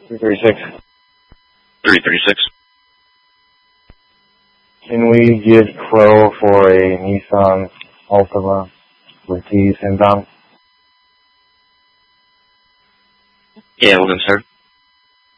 336. 336. Can we get Crow for a Nissan Altima with keys inbound? Yeah, we're going to start.